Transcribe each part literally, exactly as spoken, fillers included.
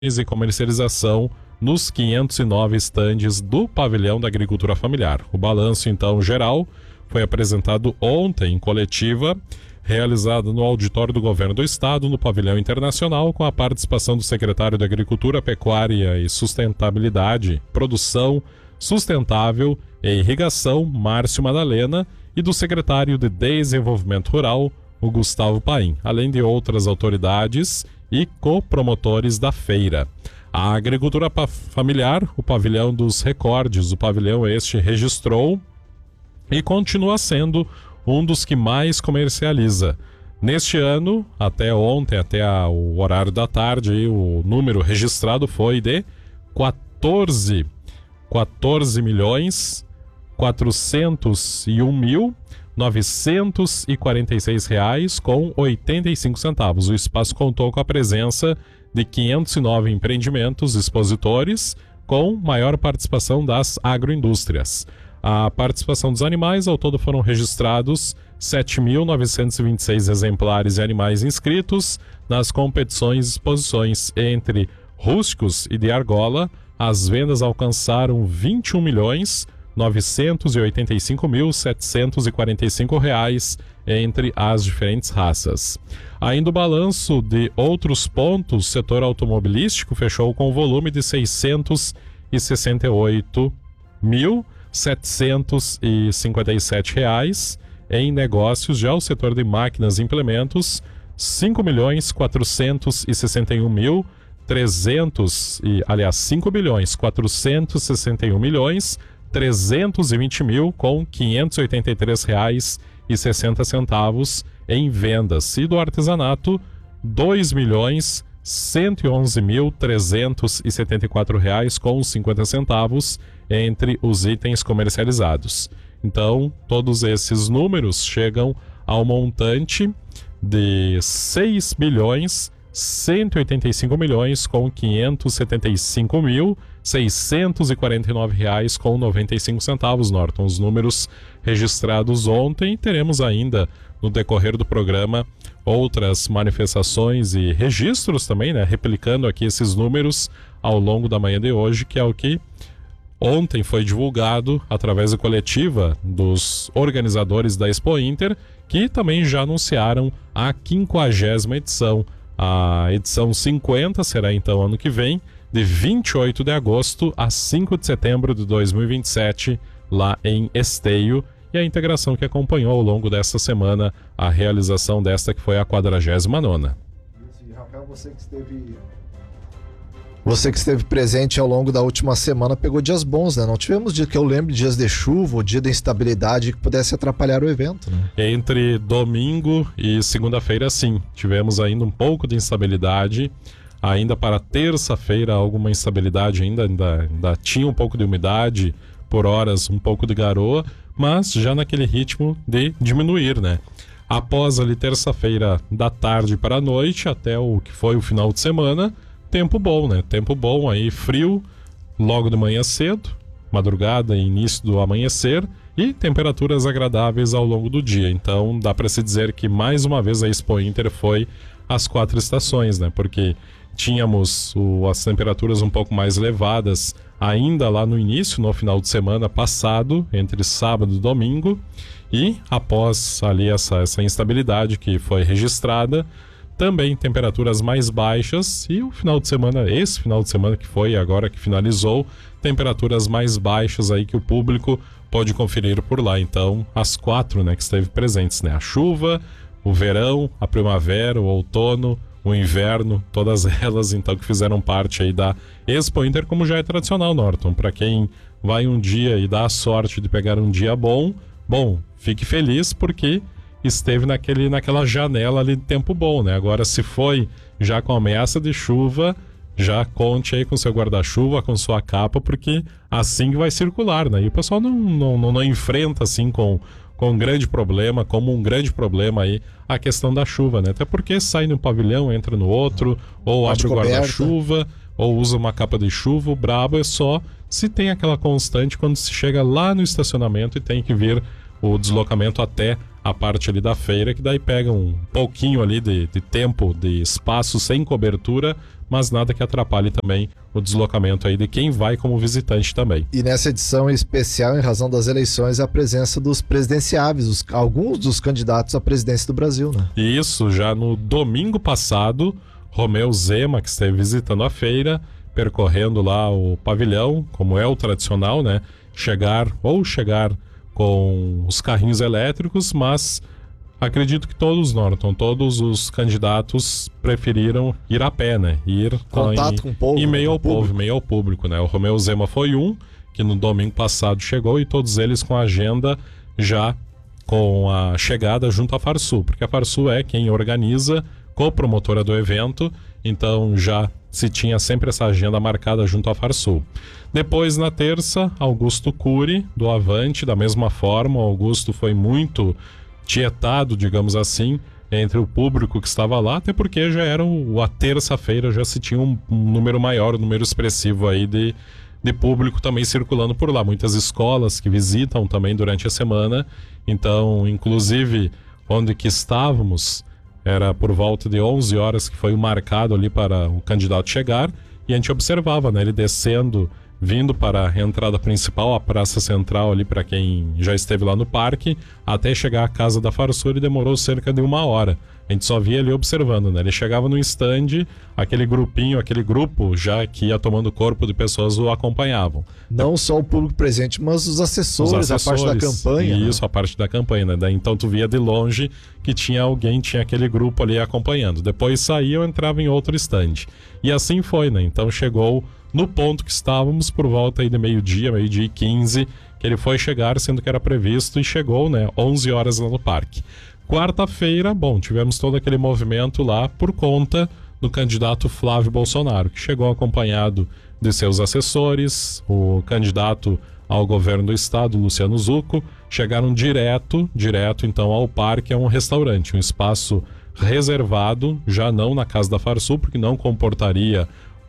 e comercialização nos quinhentos e nove estandes do Pavilhão da Agricultura Familiar. O balanço, então, geral, foi apresentado ontem em coletiva, realizada no auditório do Governo do Estado, no Pavilhão Internacional, com a participação do secretário de Agricultura, Pecuária e Sustentabilidade, Produção Sustentável e Irrigação, Márcio Madalena, e do secretário de Desenvolvimento Rural, o Gustavo Paim, além de outras autoridades e copromotores da feira. A agricultura familiar, o pavilhão dos recordes, o pavilhão este registrou e continua sendo um dos que mais comercializa. Neste ano, até ontem, até a, o horário da tarde, o número registrado foi de quatorze milhões quatrocentos e um mil novecentos e quarenta e seis reais com oitenta e cinco centavos. O espaço contou com a presença de quinhentos e nove empreendimentos expositores, com maior participação das agroindústrias. A participação dos animais, ao todo foram registrados sete mil novecentos e vinte e seis exemplares de animais inscritos nas competições e exposições. Entre rústicos e de argola, as vendas alcançaram vinte e um milhões novecentos e oitenta e cinco mil setecentos e quarenta e cinco reais entre as diferentes raças. Ainda o balanço de outros pontos, o setor automobilístico fechou com volume de seiscentos e sessenta e oito mil setecentos e cinquenta e sete reais em negócios. Já o setor de máquinas e implementos, cinco milhões quatrocentos e sessenta e um mil trezentos e, aliás, cinco bilhões quatrocentos e sessenta e um milhões trezentos e vinte mil com quinhentos e oitenta e três reais e sessenta centavos em vendas. E do artesanato, dois milhões cento e onze mil trezentos e setenta e quatro reais com cinquenta centavos entre os itens comercializados. Então, todos esses números chegam ao montante de seis bilhões cento e oitenta e cinco milhões com quinhentos e setenta e cinco mil seiscentos e quarenta e nove reais com noventa e cinco centavos, Norton. Os números registrados ontem. Teremos ainda no decorrer do programa outras manifestações e registros também, né, replicando aqui esses números ao longo da manhã de hoje, que é o que ontem foi divulgado através da coletiva dos organizadores da Expo Inter, que também já anunciaram a quinquagésima edição. A edição cinquenta será então ano que vem, de vinte e oito de agosto a cinco de setembro de dois mil e vinte e sete, lá em Esteio, e a integração que acompanhou ao longo desta semana a realização desta que foi a quadragésima nona. E Rafael, você que esteve você que esteve presente ao longo da última semana pegou dias bons, né? Não tivemos dia que eu lembro, dias de chuva ou dia de instabilidade que pudesse atrapalhar o evento, né? Entre domingo e segunda-feira, sim, tivemos ainda um pouco de instabilidade. Ainda para terça-feira, alguma instabilidade ainda, ainda, ainda tinha um pouco de umidade, por horas um pouco de garoa, mas já naquele ritmo de diminuir, né? Após ali terça-feira da tarde para a noite, até o que foi o final de semana, tempo bom, né? Tempo bom aí, frio, logo de manhã cedo, madrugada e início do amanhecer, e temperaturas agradáveis ao longo do dia. Então dá para se dizer que mais uma vez a Expo Inter foi as quatro estações, né? Porque tínhamos o, as temperaturas um pouco mais elevadas ainda lá no início, no final de semana passado, entre sábado e domingo, e após ali essa, essa instabilidade que foi registrada, também temperaturas mais baixas, e o final de semana, esse final de semana que foi agora que finalizou, temperaturas mais baixas aí que o público pode conferir por lá. Então, as quatro, né, que esteve presentes, né? A chuva, o verão, a primavera, o outono, o inverno, todas elas então que fizeram parte aí da Expo Inter, como já é tradicional, Norton. Para quem vai um dia e dá a sorte de pegar um dia bom, bom, fique feliz porque esteve naquele, naquela janela ali de tempo bom, né? Agora, se foi já com ameaça de chuva, já conte aí com seu guarda-chuva, com sua capa, porque assim que vai circular, né? E o pessoal não, não, não, não enfrenta assim com, com um grande problema, como um grande problema aí a questão da chuva, né? Até porque sai no pavilhão, entra no outro, ou abre o guarda-chuva, ou usa uma capa de chuva. O brabo é só se tem aquela constante quando se chega lá no estacionamento e tem que vir o deslocamento até a parte ali da feira, que daí pega um pouquinho ali de, de tempo, de espaço sem cobertura, mas nada que atrapalhe também o deslocamento aí de quem vai como visitante também. E nessa edição especial, em razão das eleições, a presença dos presidenciáveis, os, alguns dos candidatos à presidência do Brasil, né? E isso já no domingo passado, Romeu Zema, que esteve visitando a feira, percorrendo lá o pavilhão, como é o tradicional, né? Chegar ou chegar com os carrinhos elétricos, mas acredito que todos, Norton, todos os candidatos preferiram ir a pé, né? Ir Contato em, com o povo. em meio ao público. povo, meio ao público, né? O Romeu Zema foi um, que no domingo passado chegou, e todos eles com a agenda já com a chegada junto à Farsul, porque a Farsul é quem organiza, co-promotora do evento, então já se tinha sempre essa agenda marcada junto à Farsul. Depois, na terça, Augusto Cury, do Avante, da mesma forma. O Augusto foi muito tietado, digamos assim, entre o público que estava lá, até porque já era o, a terça-feira, já se tinha um, um número maior, um número expressivo aí de, de público também circulando por lá. Muitas escolas que visitam também durante a semana. Então, inclusive, onde que estávamos, era por volta de onze horas que foi o marcado ali para o candidato chegar, e a gente observava, né, ele descendo, vindo para a entrada principal, a praça central ali, para quem já esteve lá no parque, até chegar à casa da Farsul, ele demorou cerca de uma hora. A gente só via ele observando, né? Ele chegava no stand, aquele grupinho, aquele grupo já que ia tomando corpo de pessoas o acompanhavam. Não só o público presente, mas os assessores, os assessores, a parte da campanha. Isso, né? A parte da campanha, né? Daí, então tu via de longe que tinha alguém, tinha aquele grupo ali acompanhando. Depois saía ou entrava em outro stand. E assim foi, né? Então chegou no ponto que estávamos por volta aí de meio-dia, meio-dia e quinze, que ele foi chegar, sendo que era previsto, e chegou, né? onze horas lá no parque. Quarta-feira, bom, tivemos todo aquele movimento lá por conta do candidato Flávio Bolsonaro, que chegou acompanhado de seus assessores, o candidato ao governo do estado, Luciano Zucco, chegaram direto, direto então ao parque, a um restaurante, um espaço reservado, já não na casa da Farsul, porque não comportaria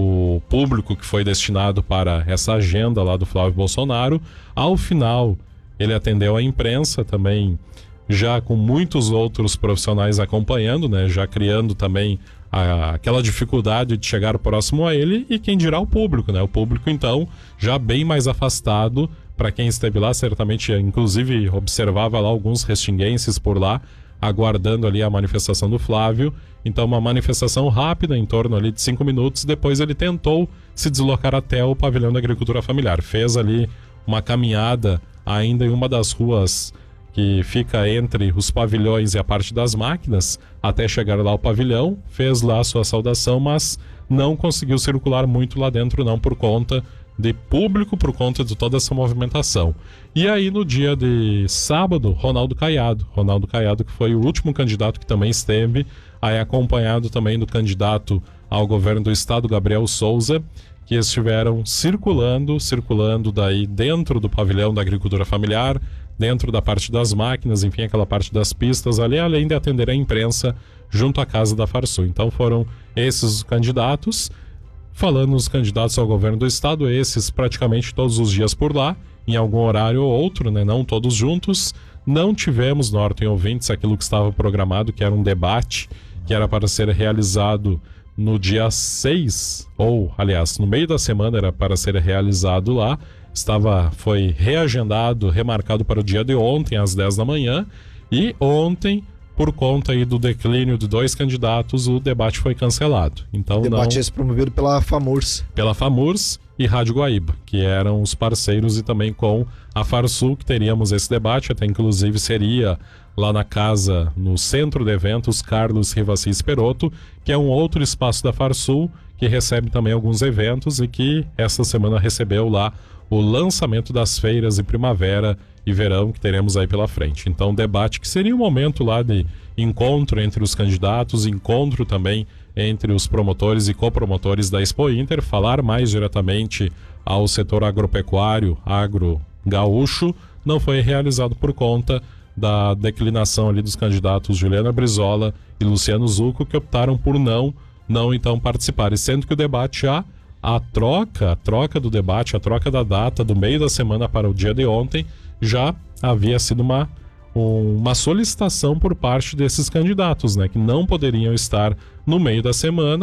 o público que foi destinado para essa agenda lá do Flávio Bolsonaro. Ao final, ele atendeu a imprensa também, já com muitos outros profissionais acompanhando, né? Já criando também a, aquela dificuldade de chegar próximo a ele, e quem dirá o público, né? O público, então, já bem mais afastado. Para quem esteve lá, certamente, inclusive, observava lá alguns restinguenses por lá, aguardando ali a manifestação do Flávio. Então, uma manifestação rápida, em torno ali de cinco minutos. Depois ele tentou se deslocar até o pavilhão da agricultura familiar. Fez ali uma caminhada ainda em uma das ruas que fica entre os pavilhões e a parte das máquinas, até chegar lá ao pavilhão, fez lá a sua saudação, mas não conseguiu circular muito lá dentro não, por conta de público, por conta de toda essa movimentação. E aí no dia de sábado, Ronaldo Caiado, Ronaldo Caiado que foi o último candidato que também esteve, aí acompanhado também do candidato ao governo do estado, Gabriel Souza, que estiveram circulando, circulando daí dentro do pavilhão da agricultura familiar, dentro da parte das máquinas, enfim, aquela parte das pistas ali, além de atender a imprensa junto à casa da Farsul. Então foram esses os candidatos. Falando nos candidatos ao governo do estado, esses praticamente todos os dias por lá, em algum horário ou outro, né? Não todos juntos. Não tivemos, Norton e ouvintes, aquilo que estava programado, que era um debate, que era para ser realizado no dia seis, ou, aliás, no meio da semana era para ser realizado lá. Estava, foi reagendado, remarcado para o dia de ontem, às dez da manhã, e ontem, por conta aí do declínio de dois candidatos, o debate foi cancelado. Então, o debate não... esse promovido pela FAMURS. Pela FAMURS e Rádio Guaíba, que eram os parceiros, e também com a Farsul, que teríamos esse debate, até inclusive seria lá na casa, no centro de eventos, Carlos Rivassis Perotto, que é um outro espaço da Farsul, que recebe também alguns eventos, e que essa semana recebeu lá o lançamento das feiras de primavera e verão que teremos aí pela frente. Então, debate que seria um momento lá de encontro entre os candidatos, encontro também entre os promotores e copromotores da Expo Inter, falar mais diretamente ao setor agropecuário, agro gaúcho, não foi realizado por conta da declinação ali dos candidatos Juliana Brizola e Luciano Zucco, que optaram por não, não então participar. E sendo que o debate já A troca, a troca do debate, a troca da data do meio da semana para o dia de ontem, já havia sido uma, uma solicitação por parte desses candidatos, né, que não poderiam estar no meio da semana,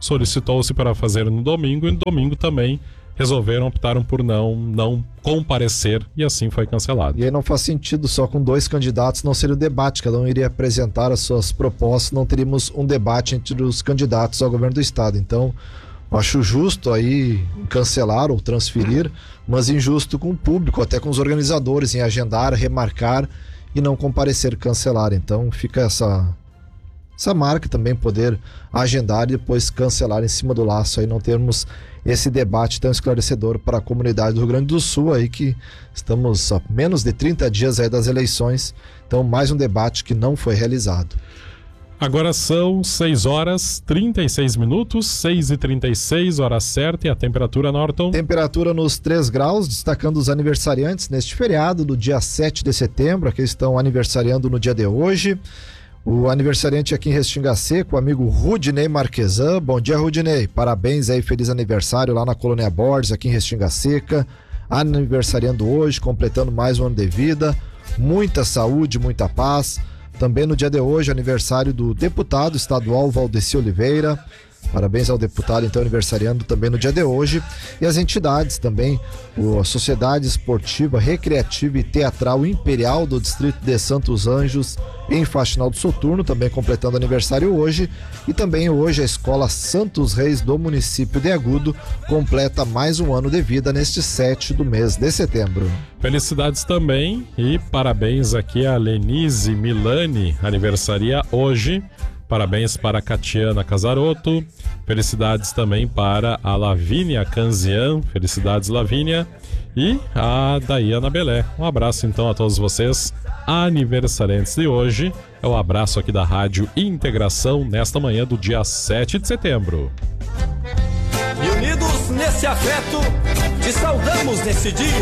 solicitou-se para fazer no domingo, e no domingo também resolveram, optaram por não, não comparecer, e assim foi cancelado. E aí não faz sentido só com dois candidatos não ser o debate, cada um iria apresentar as suas propostas, não teríamos um debate entre os candidatos ao governo do estado. Então, eu acho justo aí cancelar ou transferir, mas injusto com o público, até com os organizadores, em agendar, remarcar e não comparecer, cancelar. Então fica essa, essa marca também, poder agendar e depois cancelar em cima do laço, aí não termos esse debate tão esclarecedor para a comunidade do Rio Grande do Sul, aí que estamos a menos de trinta dias aí das eleições, então mais um debate que não foi realizado. Agora são seis horas e trinta e seis minutos, seis e trinta e seis, hora certa, e a temperatura, Norton? Temperatura nos três graus, destacando os aniversariantes neste feriado do dia sete de setembro, aqui estão aniversariando no dia de hoje. O aniversariante aqui em Restinga Seca, o amigo Rudinei Marquesan. Bom dia, Rudinei. Parabéns aí, feliz aniversário lá na Colônia Borges, aqui em Restinga Seca. Aniversariando hoje, completando mais um ano de vida. Muita saúde, muita paz. Também no dia de hoje, aniversário do deputado estadual Valdeci Oliveira. Parabéns ao deputado, então, aniversariando também no dia de hoje. E as entidades também, a Sociedade Esportiva, Recreativa e Teatral Imperial do Distrito de Santos Anjos, em Faxinal do Soturno, também completando aniversário hoje. E também hoje a Escola Santos Reis do município de Agudo completa mais um ano de vida neste sete do mês de setembro. Felicidades também e parabéns aqui a Lenise Milani, aniversaria hoje. Parabéns para a Catiana Casarotto, felicidades também para a Lavínia Canzian, felicidades Lavínia, e a Daiana Belé. Um abraço então a todos vocês, aniversariantes de hoje. É o abraço aqui da Rádio Integração nesta manhã do dia sete de setembro. E unidos nesse afeto, te saudamos nesse dia.